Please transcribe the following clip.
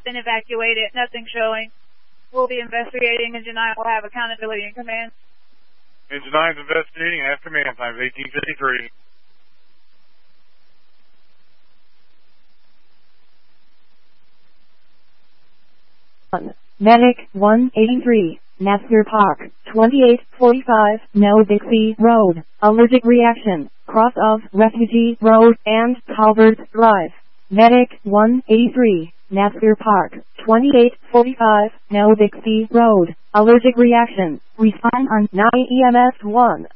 been evacuated. Nothing showing. We'll be investigating. Engine 9 will have accountability and command. Engine 9 is investigating and have command. Time is 18:53. Medic 183, Nassau Park, 2845, No Dixie Road, allergic reaction, cross of Refugee Road and Calvert Drive. Medic 183, Nassau Park, 2845, No Dixie Road, allergic reaction, respond on 9 EMS 1.